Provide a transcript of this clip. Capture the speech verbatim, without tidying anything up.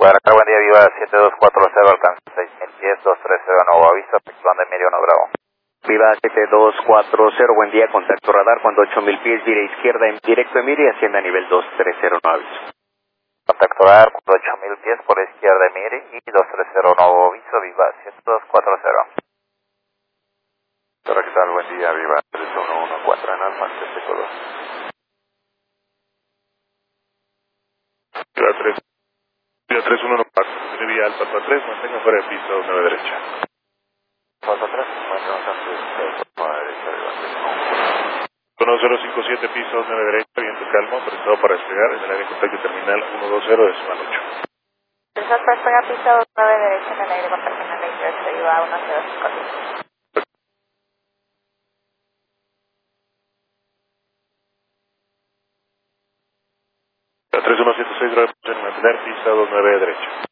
Guadalajara, buen día, viva siete dos cuatro cero, alcance seis mil pies, dos tres cero, nuevo aviso, efectuando Emilio uno Bravo. Viva siete dos cuatro cero, buen día, contacto radar cuando ocho mil pies, vira izquierda en directo Emiri, ascienda a nivel dos tres cero, no aviso. Contacto radar cuando ocho mil pies por izquierda Emiri y dos tres cero, nuevo aviso, viva siete dos cuatro cero. Hola, ¿qué tal? Buen día, viva tres uno uno cuatro en Alfa, Teco dos. Viva tres, Viva tres uno uno cuatro, vía Alfa tres, mantenga fuera de pista nueve derecha. Alfa tres, mantenemos antes nueve derecha, viva tres uno uno. uno cero cinco siete, piso nueve derecha, viento calmo, prestado para despegar en el área de contacto terminal uno dos cero, decimal ocho. Prestado para despegar, pista nueve derecha en el aire con terminal veintiocho, viva uno cero cinco siete. tres uno siete seis, mantener pista nueve derecha.